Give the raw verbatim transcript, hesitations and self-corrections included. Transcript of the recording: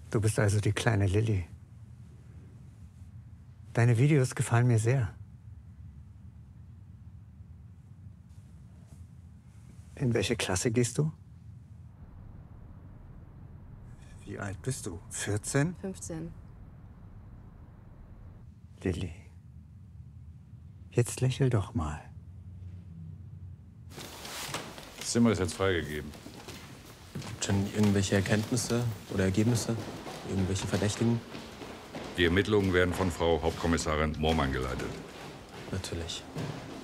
Du bist also die kleine Lilly. Deine Videos gefallen mir sehr. In welche Klasse gehst du? Wie alt bist du? vierzehn? fünfzehn. Lilly, jetzt lächel doch mal. Das Zimmer ist jetzt freigegeben. Schon irgendwelche Erkenntnisse oder Ergebnisse? Irgendwelche Verdächtigen? Die Ermittlungen werden von Frau Hauptkommissarin Moormann geleitet. Natürlich.